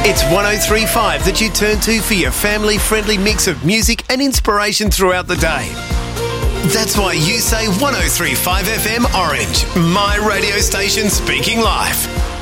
It's 103.5 that you turn to for your family-friendly mix of music and inspiration throughout the day. That's why you say 103.5 FM Orange, my radio station speaking life.